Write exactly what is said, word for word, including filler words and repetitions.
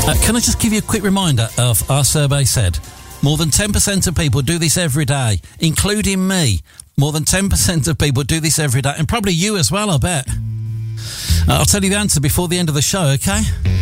Uh, can I just give you a quick reminder of our survey said more than ten percent of people do this every day, including me. More than ten percent of people do this every day, and probably you as well, I bet. Uh, I'll tell you the answer before the end of the show, okay?